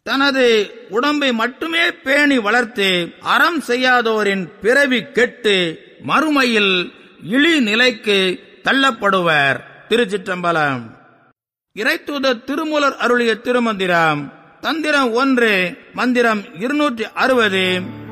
தனது உடம்பை மட்டுமே பேணி வளர்த்து அறம் செய்யாதோரின் பிறவி கெட்டு மறுமையில் இழி நிலைக்கு தள்ளப்படுவர். திருச்சிற்றம்பலம். இறைத்தூதர் திருமூலர் அருளிய திருமந்திரம். தந்திரம் 1, மந்திரம் 260.